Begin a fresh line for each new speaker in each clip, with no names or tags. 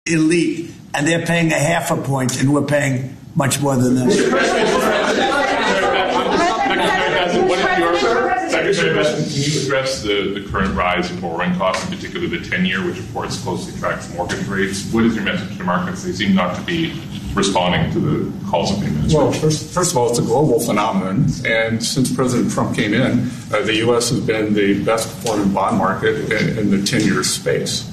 elite, and they're paying a half a point, and we're paying much more than that.
Secretary Bessent, can you address the current rise in borrowing costs, in particular the 10-year, which of course closely tracks mortgage rates? What is your message to markets? They seem not to be responding to the calls of the administration.
Well, first of all, it's a global phenomenon, and since President Trump came in, the U.S. has been the best performing bond market in the 10-year space.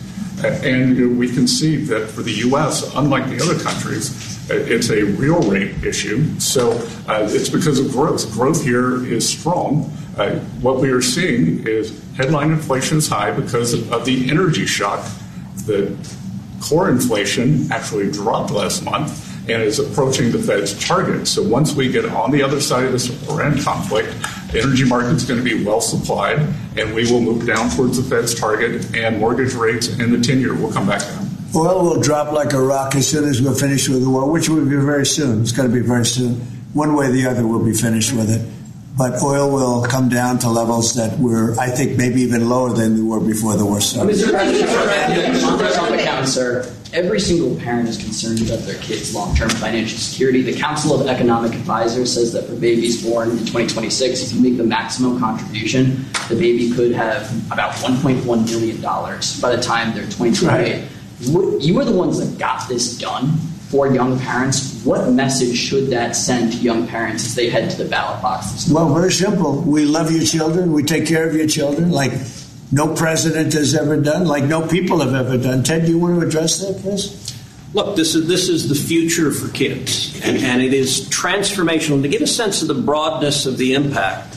And we can see that for the U.S., unlike the other countries, it's a real rate issue. So it's because of growth. Growth here is strong. What we are seeing is headline inflation is high because of the energy shock. The core inflation actually dropped last month and is approaching the Fed's target. So once we get on the other side of this Iran conflict, the energy market's going to be well supplied, and we will move down towards the Fed's target, and mortgage rates and the 10-year will come back down.
Oil will drop like a rock as soon as we're finished with the war, which will be very soon. It's going to be very soon. One way or the other, we'll be finished with it. But oil will come down to levels that were, I think, maybe even lower than they were before the war started.
Mr. President, on the account, sir, every single parent is concerned about their kids' long-term financial security. The Council of Economic Advisors says that for babies born in 2026, if you make the maximum contribution, the baby could have about $1.1 million by the time they're 28. Right. You are the ones that got this done for young parents. What message should that send to young parents as they head to the ballot boxes?
Well, very simple. We love your children. We take care of your children like no president has ever done, like no people have ever done. Ted, do you want to address that, Chris?
Look, this is the future for kids, and it is transformational. And to give a sense of the broadness of the impact,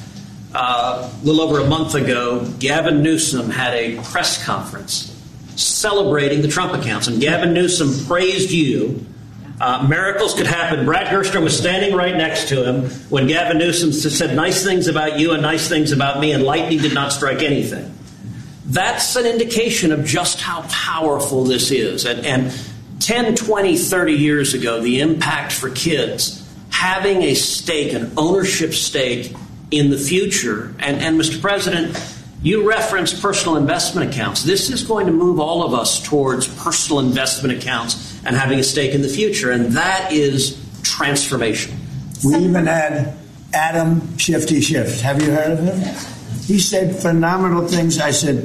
a little over a month ago, Gavin Newsom had a press conference celebrating the Trump accounts, and Gavin Newsom praised you. Miracles could happen. Brad Gerstner was standing right next to him when Gavin Newsom said nice things about you and nice things about me, and lightning did not strike anything. That's an indication of just how powerful this is. And 10, 20, 30 years ago, the impact for kids, having a stake, an ownership stake in the future. And Mr. President, you referenced personal investment accounts. This is going to move all of us towards personal investment accounts and having a stake in the future. And that is transformation.
We even had Adam Shifty Schiff. Have you heard of him? He said phenomenal things. I said,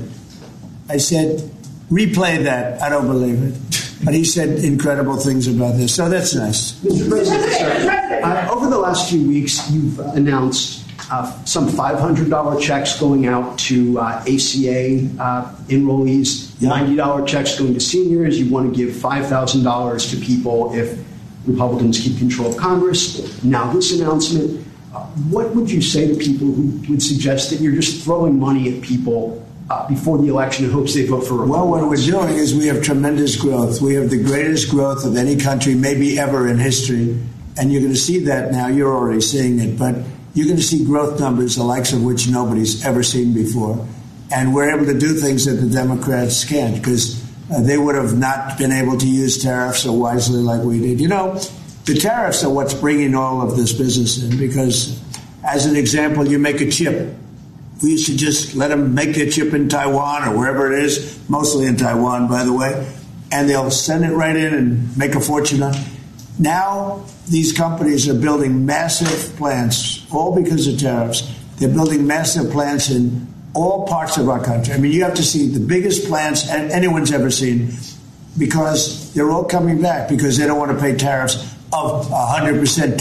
replay that. I don't believe it. But he said incredible things about this. So that's nice.
Mr. President, over the last few weeks, you've announced some $500 checks going out to ACA enrollees, $90 checks going to seniors. You want to give $5,000 to people if Republicans keep control of Congress. Now this announcement, what would you say to people who would suggest that you're just throwing money at people before the election in hopes they vote for Republicans?
Well, what we're doing is we have tremendous growth. We have the greatest growth of any country, maybe ever in history. And you're going to see that now. You're already seeing it. But you're going to see growth numbers, the likes of which nobody's ever seen before. And we're able to do things that the Democrats can't, because they would have not been able to use tariffs so wisely like we did. You know, the tariffs are what's bringing all of this business in, because, as an example, you make a chip. We used to just let them make their chip in Taiwan or wherever it is, mostly in Taiwan, by the way, and they'll send it right in and make a fortune on it. Now, these companies are building massive plants, all because of tariffs. They're building massive plants in all parts of our country. I mean, you have to see the biggest plants anyone's ever seen, because they're all coming back because they don't want to pay tariffs of 100%, 200%,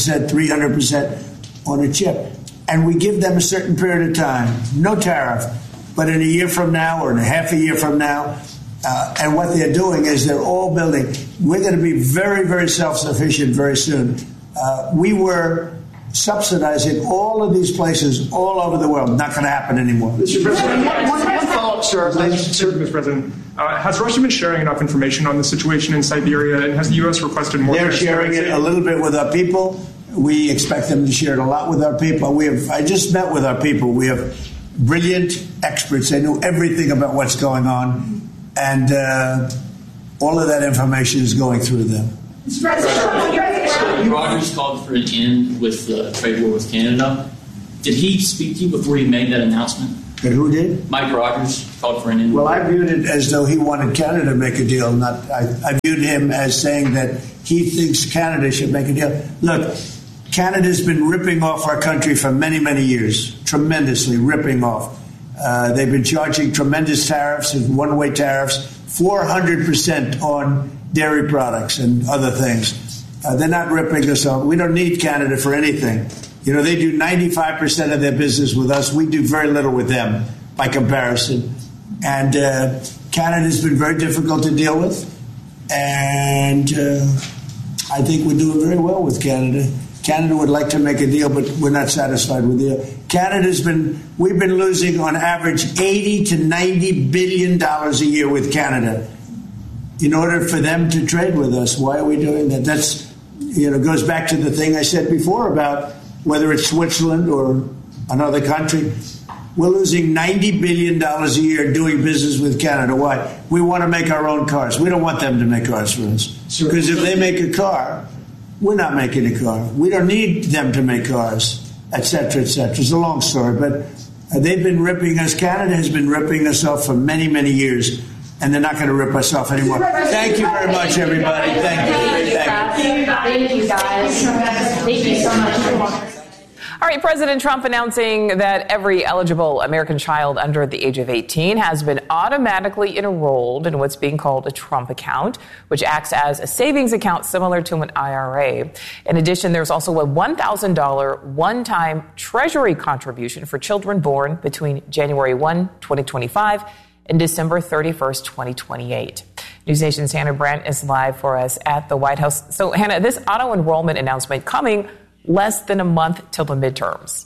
300% on a chip. And we give them a certain period of time, no tariff. But in a year from now or in a half a year from now, and what they're doing is they're all building. We're going to be very, very self-sufficient very soon. We were subsidizing all of these places all over the world. Not going to happen anymore.
Mr. President, one follow-up, sir. Mr. President, has Russia been sharing enough information on the situation in Siberia, and has the U.S. requested more?
They're sharing it a little bit with our people. We expect them to share it a lot with our people. I just met with our people. We have brilliant experts. They know everything about what's going on, and all of that information is going through them.
Mr. President, Rogers called for an end with the trade war with Canada. Did he speak to you before he made that announcement?
But who did?
Mike Rogers called for an inroad.
Well, I viewed it as though he wanted Canada to make a deal. I viewed him as saying that he thinks Canada should make a deal. Look, Canada's been ripping off our country for many, many years, tremendously ripping off. They've been charging tremendous tariffs and one-way tariffs, 400% on dairy products and other things. They're not ripping us off. We don't need Canada for anything. You know, they do 95% of their business with us. We do very little with them by comparison. And Canada's been very difficult to deal with. And I think we're doing very well with Canada. Canada would like to make a deal, but we're not satisfied with the deal. We've been losing on average $80 to $90 billion a year with Canada in order for them to trade with us. Why are we doing that? That's, goes back to the thing I said before about whether it's Switzerland or another country. We're losing $90 billion a year doing business with Canada. Why? We want to make our own cars. We don't want them to make cars for us. Because if they make a car, we're not making a car. We don't need them to make cars, et cetera, et cetera. It's a long story, but they've been ripping us. Canada has been ripping us off for many, many years, and they're not going to rip us off anymore. Thank you very much, everybody. Thank you.
Thank you, guys. Thank you so much.
All right, President Trump announcing that every eligible American child under the age of 18 has been automatically enrolled in what's being called a Trump account, which acts as a savings account similar to an IRA. In addition, there's also a $1,000 one-time Treasury contribution for children born between January 1, 2025 and December 31st, 2028. News Nation's Hannah Brandt is live for us at the White House. So, Hannah, this auto-enrollment announcement coming less than a month till the midterms.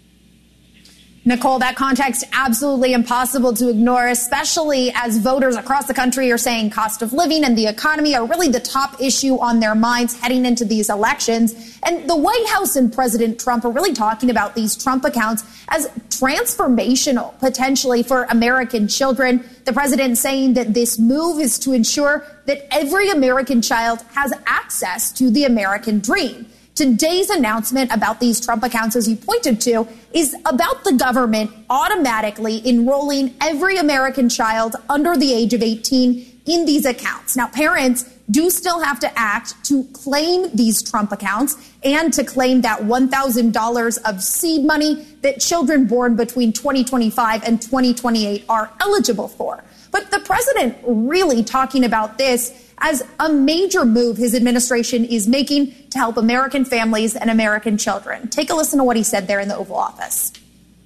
Nicole, that context absolutely impossible to ignore, especially as voters across the country are saying cost of living and the economy are really the top issue on their minds heading into these elections. And the White House and President Trump are really talking about these Trump accounts as transformational, potentially, for American children. The president saying that this move is to ensure that every American child has access to the American dream. Today's announcement about these Trump accounts, as you pointed to, is about the government automatically enrolling every American child under the age of 18 in these accounts. Now, parents do still have to act to claim these Trump accounts and to claim that $1,000 of seed money that children born between 2025 and 2028 are eligible for. But the president really talking about this as a major move his administration is making to help American families and American children. Take a listen to what he said there in the Oval Office.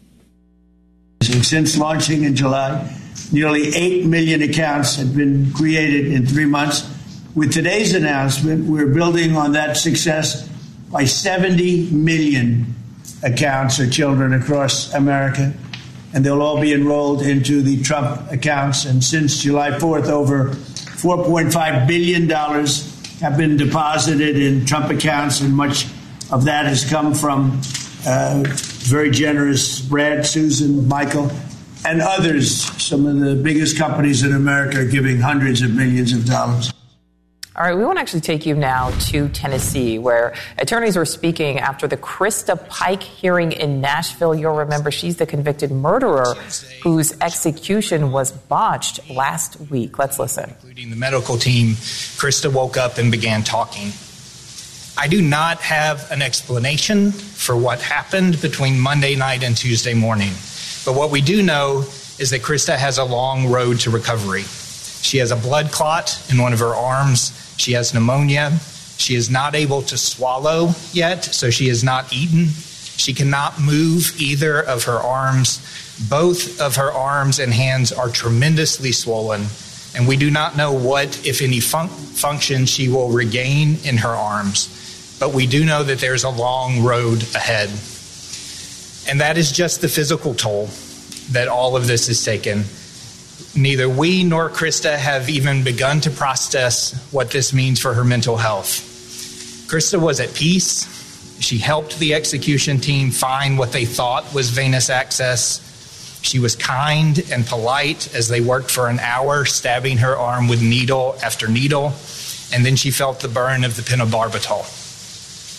Since launching in July, nearly 8 million accounts have been created in 3 months. With today's announcement, we're building on that success by 70 million accounts of children across America, and they'll all be enrolled into the Trump accounts. And since July 4th, over $4.5 billion have been deposited in Trump accounts, and much of that has come from very generous Brad, Susan, Michael, and others. Some of the biggest companies in America are giving hundreds of millions of dollars.
All right, we want to actually take you now to Tennessee, where attorneys were speaking after the Krista Pike hearing in Nashville. You'll remember she's the convicted murderer whose execution was botched last week. Let's listen.
Including the medical team, Krista woke up and began talking. I do not have an explanation for what happened between Monday night and Tuesday morning. But what we do know is that Krista has a long road to recovery. She has a blood clot in one of her arms. She has pneumonia. She is not able to swallow yet, so she has not eaten. She cannot move either of her arms. Both of her arms and hands are tremendously swollen, and we do not know what, if any, function she will regain in her arms. But we do know that there's a long road ahead. And that is just the physical toll that all of this has taken. Neither we nor Krista have even begun to process what this means for her mental health. Krista was at peace. She helped the execution team find what they thought was venous access. She was kind and polite as they worked for an hour, stabbing her arm with needle after needle, and then she felt the burn of the pentobarbital.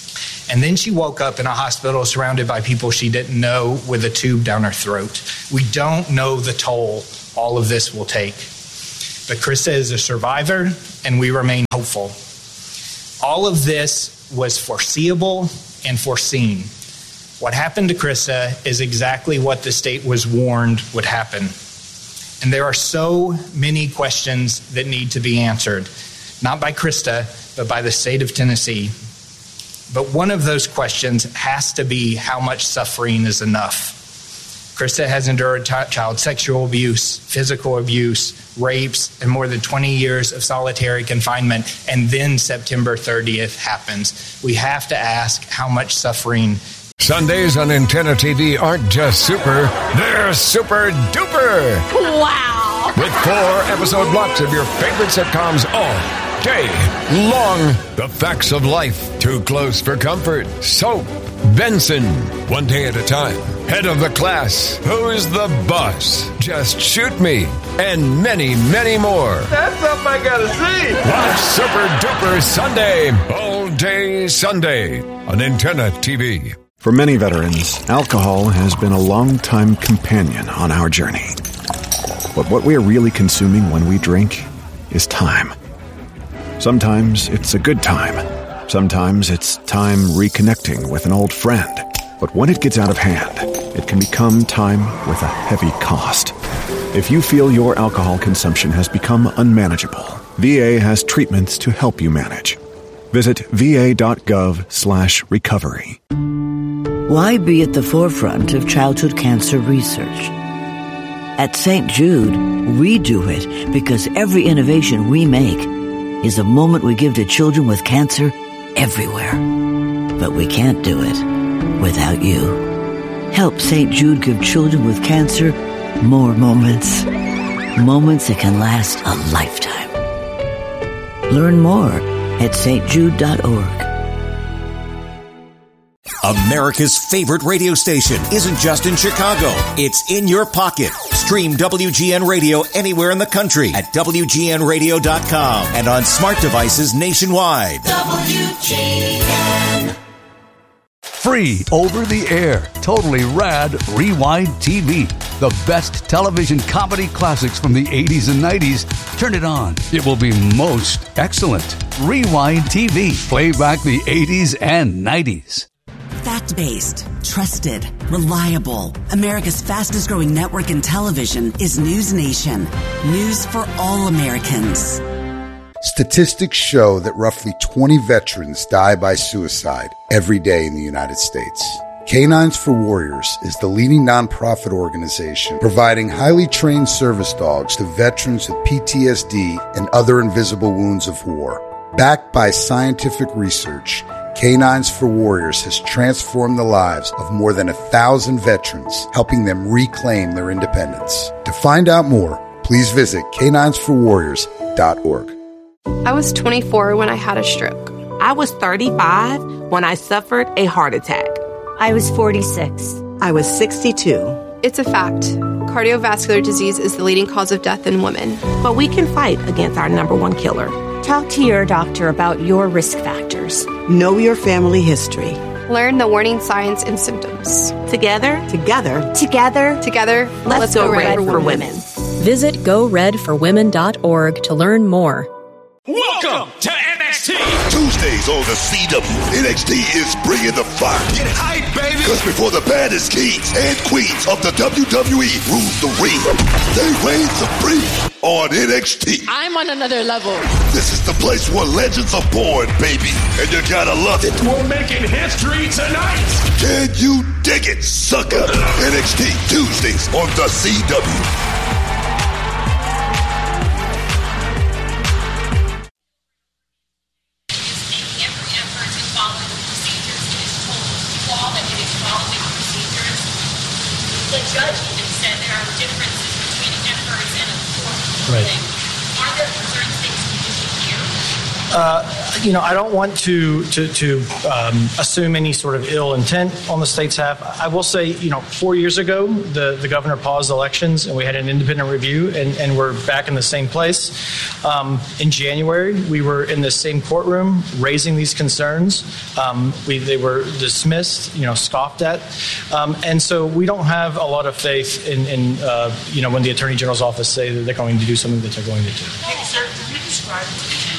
And then she woke up in a hospital surrounded by people she didn't know with a tube down her throat. We don't know the toll all of this will take. But Krista is a survivor, and we remain hopeful. All of this was foreseeable and foreseen. What happened to Krista is exactly what the state was warned would happen. And there are so many questions that need to be answered, not by Krista, but by the state of Tennessee. But one of those questions has to be how much suffering is enough. Krista has endured child sexual abuse, physical abuse, rapes, and more than 20 years of solitary confinement, and then September 30th happens. We have to ask how much suffering.
Sundays on Antenna TV aren't just super, they're super duper.
Wow.
With 4 episode blocks of your favorite sitcoms all day long. The Facts of Life, Too Close for Comfort, Soap, Benson, One Day at a Time, Head of the Class, Who's the Boss, Just Shoot Me, and many, many more.
That's something I gotta see.
Watch Super Duper Sunday, all day Sunday on Antenna TV.
For many veterans, alcohol has been a long-time companion on our journey. But what we are really consuming when we drink is time. Sometimes it's a good time. Sometimes it's time reconnecting with an old friend. But when it gets out of hand, it can become time with a heavy cost. If you feel your alcohol consumption has become unmanageable, VA has treatments to help you manage. Visit va.gov/recovery.
Why be at the forefront of childhood cancer research? At St. Jude, we do it because every innovation we make is a moment we give to children with cancer everywhere. But we can't do it without you. Help St. Jude give children with cancer more moments. Moments that can last a lifetime. Learn more at stjude.org.
America's favorite radio station isn't just in Chicago. It's in your pocket. Stream WGN Radio anywhere in the country at WGNradio.com and on smart devices nationwide.
WGN. Free over the air, totally rad Rewind TV. The best television comedy classics from the 80s and 90s. Turn it on. It will be most excellent. Rewind TV. Play back the 80s and 90s.
Fact-based, trusted, reliable. America's fastest-growing network in television is News Nation. News for all Americans.
Statistics show that roughly 20 veterans die by suicide every day in the United States. Canines for Warriors is the leading nonprofit organization providing highly trained service dogs to veterans with PTSD and other invisible wounds of war. Backed by scientific research, Canines for Warriors has transformed the lives of more than 1,000 veterans, helping them reclaim their independence. To find out more, please visit caninesforwarriors.org.
I was 24 when I had a stroke.
I was 35 when I suffered a heart attack.
I was 46.
I was 62.
It's a fact. Cardiovascular disease is the leading cause of death in women.
But we can fight against our number one killer.
Talk to your doctor about your risk factors.
Know your family history.
Learn the warning signs and symptoms.
Together,
let's go red for women.
Visit goredforwomen.org to learn more.
Welcome to NXT. Tuesdays on the CW. NXT is bringing the fire. Get hype, baby. Because before the baddest kings and queens of the WWE rule the ring, they reign supreme on NXT.
I'm on another level.
This is the place where legends are born, baby. And you gotta love it. We're making history tonight. Can you dig it, sucker? NXT Tuesdays on the CW.
The judge even said there are differences between efforts and a court
Right.
ruling. Are there certain things we should hear?
I don't want to assume any sort of ill intent on the state's half. I will say, 4 years ago, the governor paused elections and we had an independent review, and we're back in the same place. In January, we were in the same courtroom raising these concerns. They were dismissed, scoffed at. And so we don't have a lot of faith in when the Attorney General's office say that they're going to do something that they're going to do.
Hey, sir, can you describe